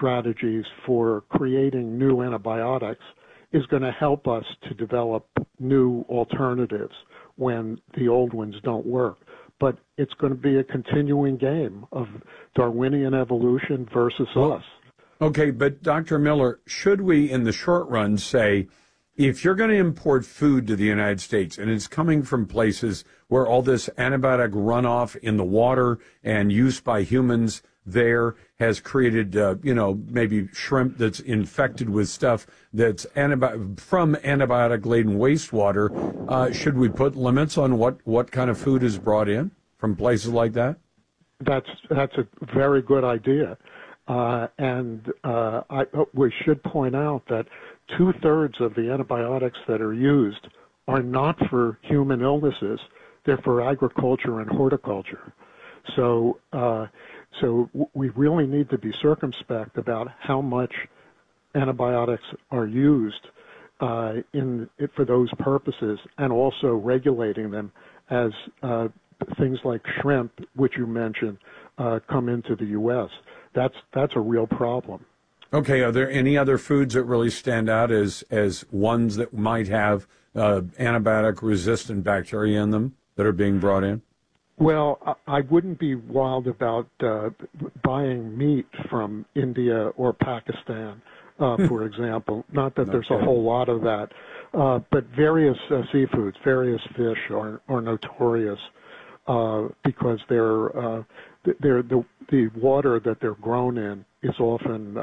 strategies for creating new antibiotics is going to help us to develop new alternatives when the old ones don't work. But it's going to be a continuing game of Darwinian evolution versus us. Okay, but Dr. Miller, should we in the short run say, if you're going to import food to the United States and it's coming from places where all this antibiotic runoff in the water and use by humans there has created, maybe shrimp that's infected with stuff that's from antibiotic-laden wastewater, should we put limits on what kind of food is brought in from places like that? That's a very good idea. We should point out that 2/3 of the antibiotics that are used are not for human illnesses. They're for agriculture and horticulture. So we really need to be circumspect about how much antibiotics are used for those purposes, and also regulating them as things like shrimp, which you mentioned, come into the U.S. That's a real problem. Okay, are there any other foods that really stand out as ones that might have antibiotic-resistant bacteria in them that are being brought in? Well, I wouldn't be wild about buying meat from India or Pakistan, for example. Not that there's a whole lot of that, but various seafoods, various fish are notorious because the water that they're grown in is often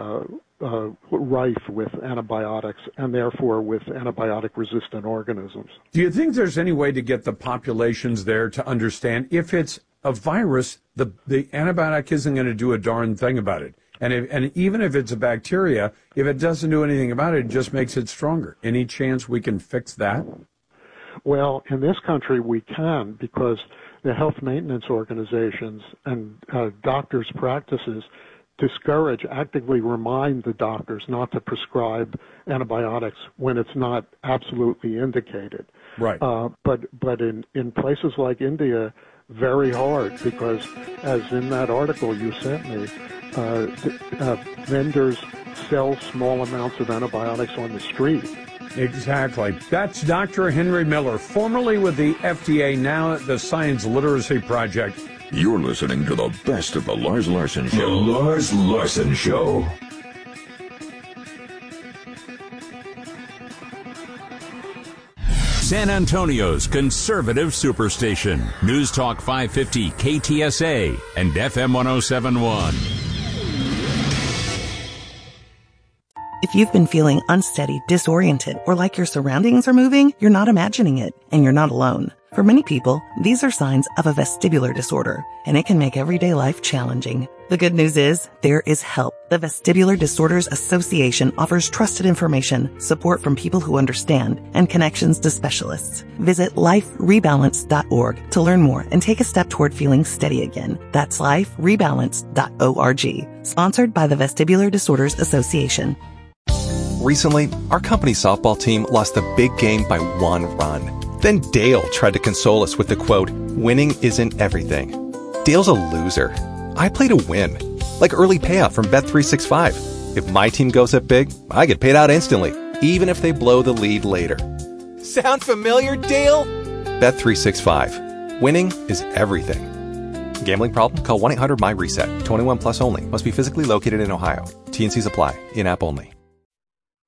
rife with antibiotics and therefore with antibiotic-resistant organisms. Do you think there's any way to get the populations there to understand if it's a virus, the antibiotic isn't going to do a darn thing about it? And even if it's a bacteria, if it doesn't do anything about it, it just makes it stronger. Any chance we can fix that? Well, in this country we can, because the health maintenance organizations and doctors' practices actively remind the doctors not to prescribe antibiotics when it's not absolutely indicated. Right. But in places like India, very hard, because as in that article you sent me, vendors sell small amounts of antibiotics on the street. Exactly. That's Dr. Henry Miller, formerly with the FDA, now at the Science Literacy Project. You're listening to the best of the Lars Larson Show. The Lars Larson Show. San Antonio's conservative superstation. News Talk 550 KTSA and FM 1071. If you've been feeling unsteady, disoriented, or like your surroundings are moving, you're not imagining it, and you're not alone. For many people, these are signs of a vestibular disorder, and it can make everyday life challenging. The good news is, there is help. The Vestibular Disorders Association offers trusted information, support from people who understand, and connections to specialists. Visit liferebalance.org to learn more and take a step toward feeling steady again. That's liferebalance.org. Sponsored by the Vestibular Disorders Association. Recently, our company softball team lost the big game by 1 run. Then Dale tried to console us with the quote, "Winning isn't everything." Dale's a loser. I play to win. Like early payout from Bet365. If my team goes up big, I get paid out instantly, even if they blow the lead later. Sound familiar, Dale? Bet365. Winning is everything. Gambling problem? Call 1-800-MY-RESET. 21 plus only. Must be physically located in Ohio. T&Cs apply. In-app only.